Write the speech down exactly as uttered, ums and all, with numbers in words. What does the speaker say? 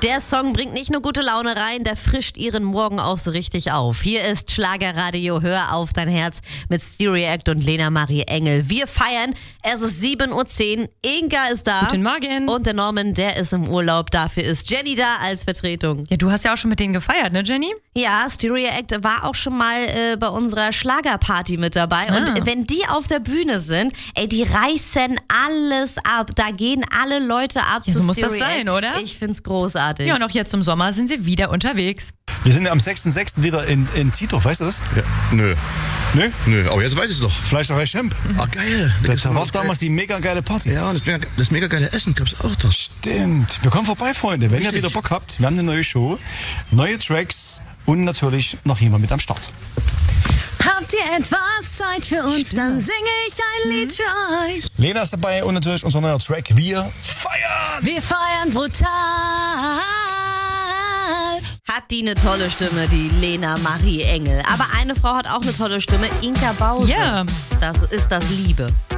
Der Song bringt nicht nur gute Laune rein, der frischt ihren Morgen auch so richtig auf. Hier ist Schlagerradio, hör auf dein Herz mit Stereo Act und Lena Marie Engel. Wir feiern, es ist sieben Uhr zehn, Inga ist da. Guten Morgen. Und der Norman, der ist im Urlaub, dafür ist Jenny da als Vertretung. Ja, du hast ja auch schon mit denen gefeiert, ne Jenny? Ja, Stereo Act war auch schon mal äh, bei unserer Schlagerparty mit dabei. Ah. Und wenn die auf der Bühne sind, ey, die reißen alles ab. Da gehen alle Leute ab Ja, zu so muss Stereo das sein, Act. oder? Ich find's großartig. Ja, und auch jetzt im Sommer sind sie wieder unterwegs. Wir sind am sechsten sechsten wieder in, in Tito, weißt du das? Ja. Nö. Nö? Nö, aber jetzt weiß ich es doch. Fleischerei Schemp. Ah, geil. Da, da war damals die mega geile Party. Ja, und das mega, das mega geile Essen gab's auch da. Stimmt. Wir kommen vorbei, Freunde. Wenn Richtig. ihr wieder Bock habt, wir haben eine neue Show, neue Tracks und natürlich noch jemand mit am Start. Habt ihr etwas Zeit für uns, dann singe ich ein Lied für euch. Lena ist dabei und natürlich unser neuer Track. Wir feiern! Wir feiern brutal. Hat die eine tolle Stimme, die Lena Marie Engel. Aber eine Frau hat auch eine tolle Stimme, Inka Bause. Ja. Das ist das Liebe.